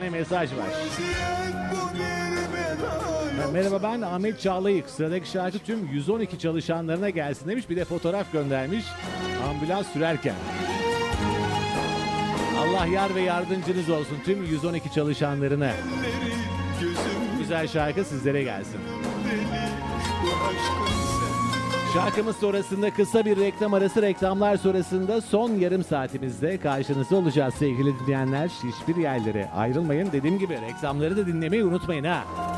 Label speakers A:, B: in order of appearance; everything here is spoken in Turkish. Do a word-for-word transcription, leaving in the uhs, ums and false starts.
A: tane mesaj var. Merhaba, ben Ahmet Çağlayık. Sıradaki şarkı tüm yüz on iki çalışanlarına gelsin demiş. Bir de fotoğraf göndermiş. Ambulans sürerken. Allah yar ve yardımcınız olsun tüm yüz on iki çalışanlarına. Güzel şarkı sizlere gelsin. Şarkımız sonrasında kısa bir reklam arası, reklamlar sonrasında son yarım saatimizde karşınızda olacağız sevgili dinleyenler. Hiçbir yerlere ayrılmayın. Dediğim gibi reklamları da dinlemeyi unutmayın ha.